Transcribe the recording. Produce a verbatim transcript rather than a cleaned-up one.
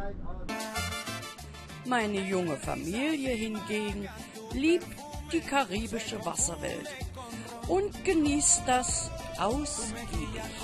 Meine junge Familie hingegen liebt die karibische Wasserwelt und genießt das ausgiebig.